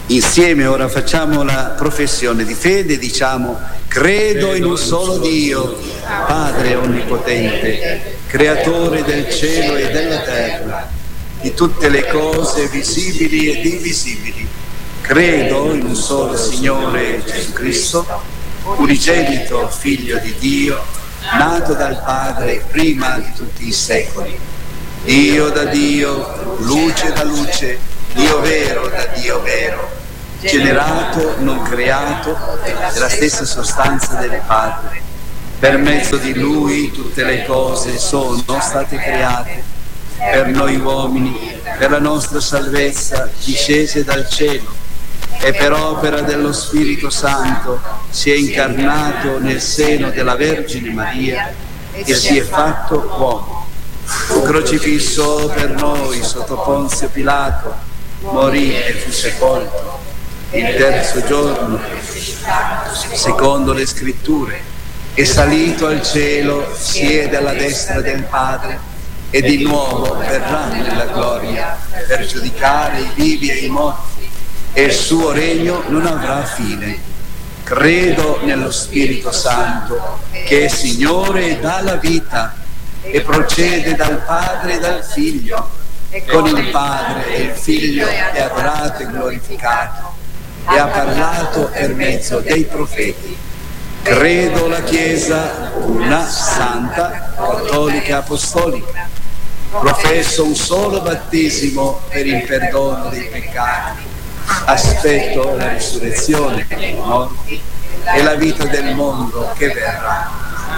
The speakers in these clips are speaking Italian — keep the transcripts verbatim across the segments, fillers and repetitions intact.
Insieme ora facciamo la professione di fede, diciamo: credo in un solo Dio, Padre onnipotente, creatore del cielo e della terra, di tutte le cose visibili ed invisibili. Credo in un solo Signore Gesù Cristo, unigenito Figlio di Dio, nato dal Padre prima di tutti i secoli. Dio da Dio, luce da luce, Dio vero da Dio vero, generato, non creato, della stessa sostanza del Padre. Per mezzo di Lui tutte le cose sono state create, per noi uomini, per la nostra salvezza, discese dal cielo, e per opera dello Spirito Santo si è incarnato nel seno della Vergine Maria e si è fatto uomo. Fu crocifisso per noi sotto Ponzio Pilato, morì e fu sepolto. Il terzo giorno, secondo le scritture, è salito al cielo, siede alla destra del Padre e di nuovo verrà nella gloria per giudicare i vivi e i morti, e il suo regno non avrà fine. Credo nello Spirito Santo, che è Signore e dà la vita e procede dal Padre e dal Figlio. Con il Padre e il Figlio è adorato e glorificato, e ha parlato per mezzo dei profeti. Credo la Chiesa una, santa, cattolica e apostolica. Professo un solo battesimo per il perdono dei peccati. Aspetto la risurrezione dei morti e la vita del mondo che verrà.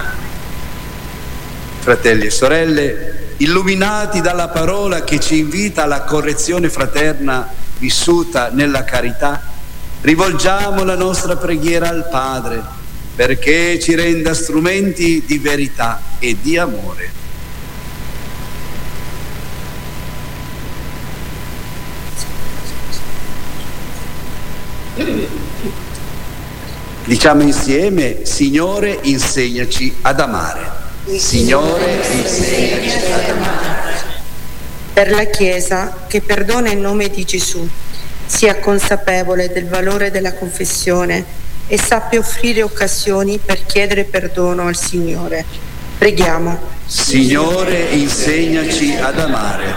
Fratelli e sorelle, illuminati dalla parola che ci invita alla correzione fraterna vissuta nella carità, rivolgiamo la nostra preghiera al Padre perché ci renda strumenti di verità e di amore. Diciamo insieme: Signore, insegnaci ad amare. Signore, insegnaci ad amare. Per la Chiesa che perdona in nome di Gesù, sia consapevole del valore della confessione e sappia offrire occasioni per chiedere perdono al Signore. Preghiamo. Signore, insegnaci ad amare.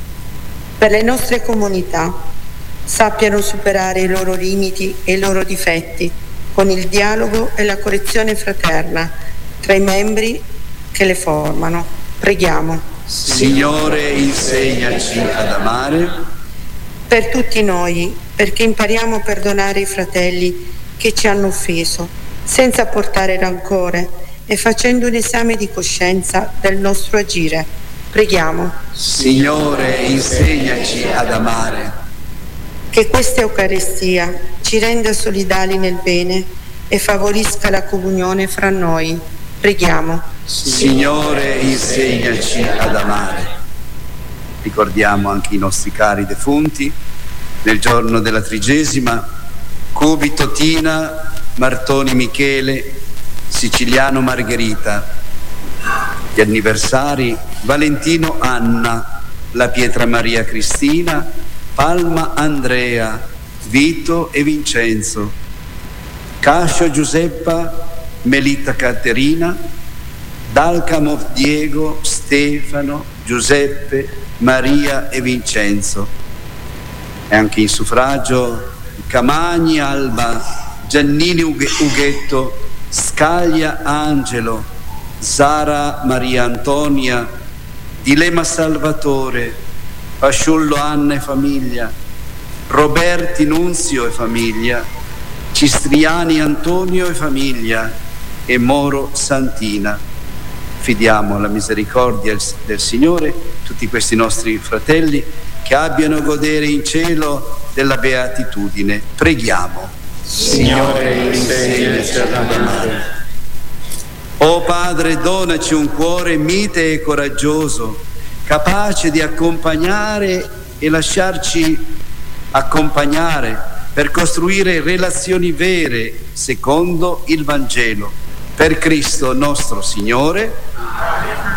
Per le nostre comunità, sappiano superare i loro limiti e i loro difetti con il dialogo e la correzione fraterna tra i membri che le formano. Preghiamo. Signore, insegnaci ad amare. Per tutti noi, perché impariamo a perdonare i fratelli che ci hanno offeso, senza portare rancore e facendo un esame di coscienza del nostro agire. Preghiamo. Signore, insegnaci ad amare. Che questa Eucaristia ci renda solidali nel bene e favorisca la comunione fra noi. Preghiamo. Signore, insegnaci ad amare. Ricordiamo anche i nostri cari defunti nel giorno della trigesima: Cubito Tina, Martoni Michele, Siciliano Margherita. Gli anniversari: Valentino Anna, La Pietra Maria Cristina, Palma Andrea, Vito e Vincenzo, Cascio Giuseppa, Melita Caterina, Dalcamo Diego, Stefano, Giuseppe, Maria e Vincenzo. E anche in suffragio Camagni Alba, Giannini Ughetto, Scaglia Angelo, Sara Maria Antonia, Dilema Salvatore, Fasciullo Anna e famiglia, Roberti Nunzio e famiglia, Cistriani Antonio e famiglia e Moro Santina. Fidiamo alla misericordia del Signore tutti questi nostri fratelli che abbiano a godere in cielo della beatitudine. Preghiamo. Signore, insegnaci ad amare. O Padre, donaci un cuore mite e coraggioso, capace di accompagnare e lasciarci accompagnare per costruire relazioni vere secondo il Vangelo. Per Cristo nostro Signore. Amen.